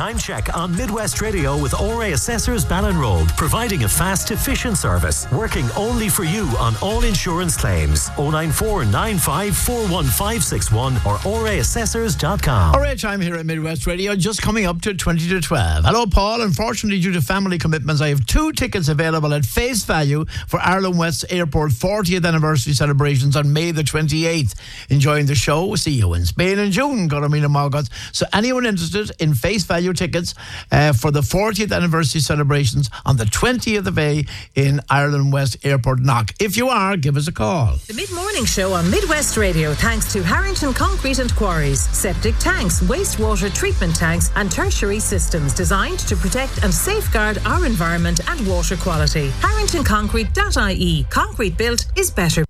time check on Midwest Radio with ORA Assessors Ballinrobe, providing a fast, efficient service, working only for you on all insurance claims. 094 95 41561 or oraassessors.com. All right, time here at Midwest Radio, just coming up to 20 to 12. Hello, Paul. Unfortunately, due to family commitments, I have 2 tickets available at face value for Ireland West Airport 40th anniversary celebrations on May the 28th. Enjoying the show. See you in Spain in June, Goramina Margot. So anyone interested in face value tickets for the 40th anniversary celebrations on the 20th of May in Ireland West Airport, Knock. If you are, give us a call. The mid-morning show on Midwest Radio, thanks to Harrington Concrete and Quarries. Septic tanks, wastewater treatment tanks and tertiary systems designed to protect and safeguard our environment and water quality. HarringtonConcrete.ie. Concrete built is better.